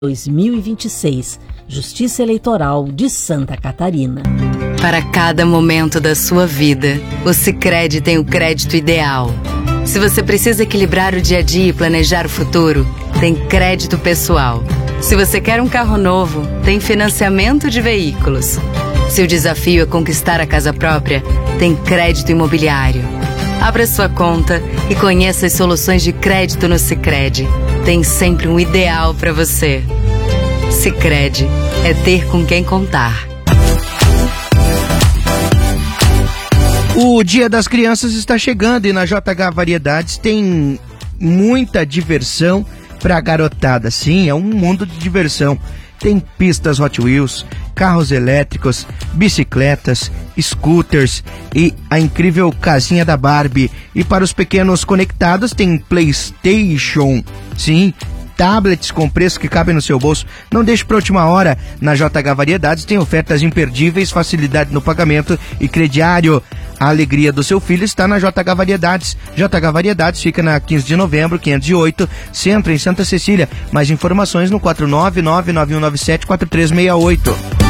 2026, Justiça Eleitoral de Santa Catarina. Para cada momento da sua vida, o Sicredi tem o crédito ideal. Se você precisa equilibrar o dia a dia e planejar o futuro, tem crédito pessoal. Se você quer um carro novo, tem financiamento de veículos. Se o desafio é conquistar a casa própria, tem crédito imobiliário. Abra sua conta e conheça as soluções de crédito no Sicredi. Tem sempre um ideal para você. Sicredi é ter com quem contar. O Dia das Crianças está chegando e na JH Variedades tem muita diversão para a garotada. Sim, é um mundo de diversão. Tem pistas Hot Wheels, carros elétricos, bicicletas, scooters e a incrível casinha da Barbie. E para os pequenos conectados tem PlayStation. Sim, tablets com preço que cabem no seu bolso. Não deixe para a última hora. Na JH Variedades tem ofertas imperdíveis, facilidade no pagamento e crediário. A alegria do seu filho está na JH Variedades. JH Variedades fica na 15 de novembro, 508, Centro, em Santa Cecília. Mais informações no 499-9197-4368.